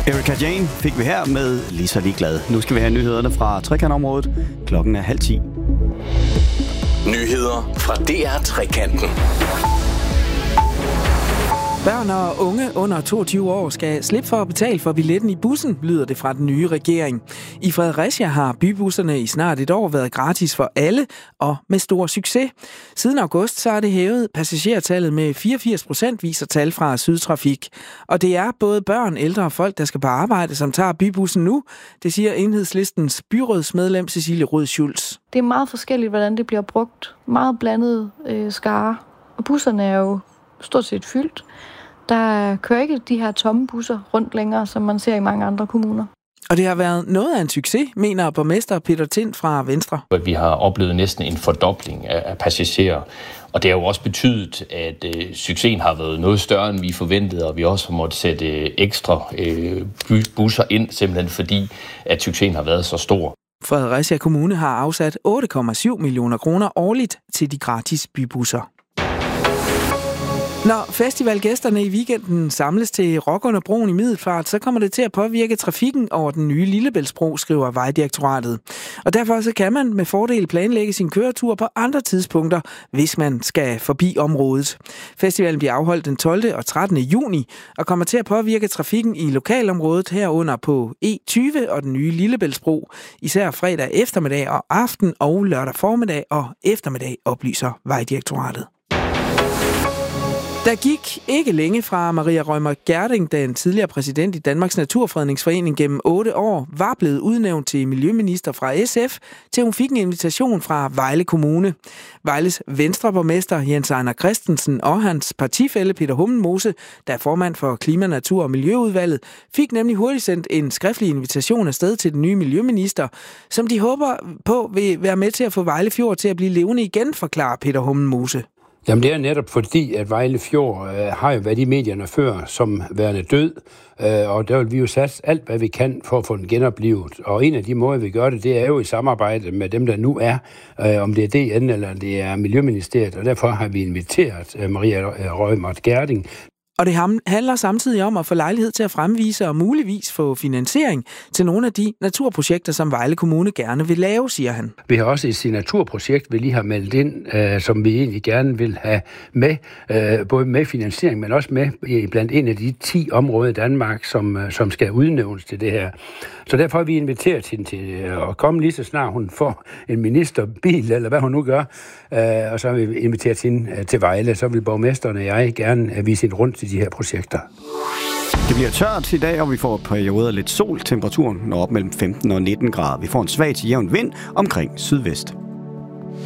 Erika Jane fik vi her med Lige så ligeglad. Nu skal vi have nyhederne fra Trekantområdet. Klokken er 9:30. Nyheder fra DR Trekanten. Børn og unge under 22 år skal slippe for at betale for billetten i bussen, lyder det fra den nye regering. I Fredericia har bybusserne i snart et år været gratis for alle og med stor succes. Siden august så er det hævet passagertallet med 84%, viser tal fra Sydtrafik. Og det er både børn, ældre og folk, der skal på arbejde, som tager bybussen nu. Det siger Enhedslistens byrådsmedlem Cecilie Rød Schultz. Det er meget forskelligt, hvordan det bliver brugt. Meget blandet skare. Og busserne er jo stort set fyldt. Der kører ikke de her tomme busser rundt længere, som man ser i mange andre kommuner. Og det har været noget af en succes, mener borgmester Peter Tind fra Venstre. Vi har oplevet næsten en fordobling af passagerer, og det har jo også betydet, at succesen har været noget større, end vi forventede, og vi også har måttet sætte ekstra busser ind, simpelthen fordi, at succesen har været så stor. Fredericia Kommune har afsat 8,7 millioner kroner årligt til de gratis bybusser. Når festivalgæsterne i weekenden samles til Rock under broen i Middelfart, så kommer det til at påvirke trafikken over den nye Lillebæltsbro, skriver Vejdirektoratet. Og derfor så kan man med fordel planlægge sin køretur på andre tidspunkter, hvis man skal forbi området. Festivalen bliver afholdt den 12. og 13. juni og kommer til at påvirke trafikken i lokalområdet herunder på E20 og den nye Lillebæltsbro, især fredag eftermiddag og aften og lørdag formiddag og eftermiddag, oplyser Vejdirektoratet. Der gik ikke længe fra Maria Reumert Gjerding, den tidligere præsident i Danmarks Naturfredningsforening gennem 8 år, var blevet udnævnt til miljøminister fra SF, til hun fik en invitation fra Vejle Kommune. Vejles venstreborgmester Jens Ejner Christensen og hans partifælle Peter Hummelmose, der er formand for Klima-, Natur- og Miljøudvalget, fik nemlig hurtigt sendt en skriftlig invitation afsted til den nye miljøminister, som de håber på vil være med til at få Vejle Fjord til at blive levende igen, forklarer Peter Hummelmose. Jamen det er netop fordi, at Vejle Fjord har jo været i medierne før som værende død, og der vil vi jo satse alt, hvad vi kan for at få den genoplevet. Og en af de måder, vi gør det, det er jo i samarbejde med dem, der nu er, om det er DN eller det er Miljøministeriet, og derfor har vi inviteret Maria Reumert Gjerding. Og det handler samtidig om at få lejlighed til at fremvise og muligvis få finansiering til nogle af de naturprojekter, som Vejle Kommune gerne vil lave, siger han. Vi har også et signaturprojekt, vi lige har meldt ind, som vi egentlig gerne vil have med, både med finansiering, men også med blandt en af de 10 områder i Danmark, som skal udnævnes til det her. Så derfor har vi inviteret hende til at komme lige så snart hun får en ministerbil, eller hvad hun nu gør, og så har vi inviteret hende til Vejle. Så vil borgmesteren og jeg gerne vise hende rundt til de her projekter. Det bliver tørt i dag, og vi får perioder lidt sol. Temperaturen når op mellem 15 og 19 grader. Vi får en svag til jævn vind omkring sydvest.